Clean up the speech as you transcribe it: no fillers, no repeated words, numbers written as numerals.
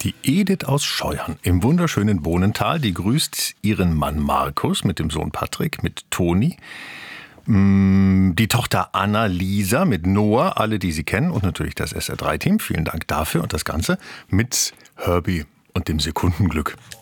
Die Edith aus Scheuern im wunderschönen Bohnental, die grüßt ihren Mann Markus mit dem Sohn Patrick, mit Toni, die Tochter Anna-Lisa mit Noah, alle, die sie kennen, und natürlich das SR3-Team. Vielen Dank dafür und das Ganze mit Herbie und dem Sekundenglück.